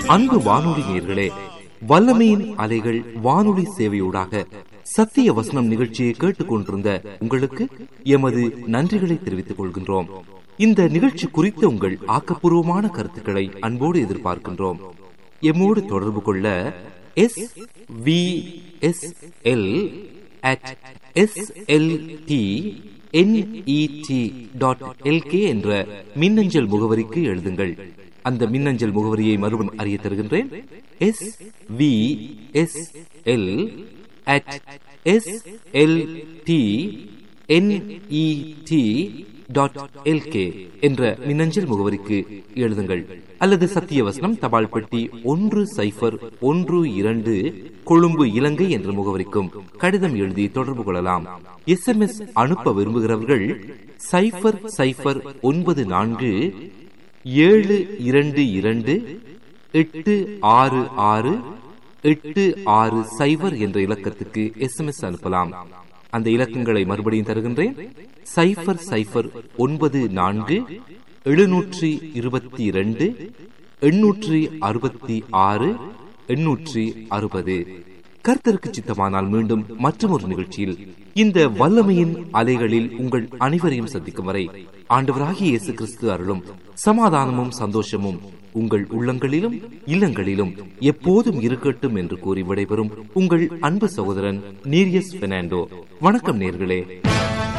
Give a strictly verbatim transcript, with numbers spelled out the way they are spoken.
அன்பு வானொலி நேயர்களே, வல்லமையின் அலைகள் வானொலி சேவையூடாக சத்திய வசனம் நிகழ்ச்சியை கேட்டுக் கொண்டிருந்த உங்களுக்கு எமது நன்றிகளை தெரிவித்துக் கொள்கின்றோம். இந்த நிகழ்ச்சி குறித்த உங்கள் ஆக்கப்பூர்வமான கருத்துக்களை அன்போடு எதிர்பார்க்கின்றோம். எம்மோடு தொடர்பு கொள்ள S V S L at S L T N E D dot L K என்ற மின்னஞ்சல் முகவரிக்கு எழுதுங்கள். அந்த மின்னஞ்சல் முகவரியை மறுபடியும் அறிய தருகின்றேன். S V S L at S L T N E D dot L K என்ற மின்னஞ்சல் முகவரிக்கு எழுதுங்கள். அல்லது சத்தியவசனம் தபால் பெட்டி ஒன்று சைபர் ஒன்று இரண்டு கொழும்பு இலங்கை என்ற முகவரிக்கும் கடிதம் எழுதி தொடர்பு கொள்ளலாம். எஸ் எம் எஸ் அனுப்ப விரும்புகிறவர்கள் சைபர் சைபர் ஒன்பது நான்கு ஏழு இரண்டு இரண்டு எட்டு ஆறு ஆறு எட்டு ஆறு சைபர் என்ற இலக்கத்துக்கு எஸ் எம் எஸ் அனுப்பலாம். அந்த இலக்கங்களை மறுபடியும் தருகின்றேன். சைபர் சைபர் ஒன்பது நான்கு எழுநூற்றி இருபத்தி இரண்டு எண்ணூற்றி அறுபத்தி ஆறு எண்ணூற்றி அறுபது. கர்த்தருக்கு சித்தமானால் மீண்டும் மற்றொரு நிகழ்ச்சியில் இந்த வல்லமையின் அலைகளில் உங்கள் அனைவரையும் சந்திக்கும் வரை ஆண்டவராகிய இயேசு கிறிஸ்து அருளும் சமாதானமும் சந்தோஷமும் உங்கள் உள்ளங்களிலும் இல்லங்களிலும் எப்போதும் இருக்கட்டும் என்று கூறி விடைபெறும் உங்கள் அன்பு சகோதரன் நீரியஸ் பெர்னாண்டோ. வணக்கம் நேயர்களே.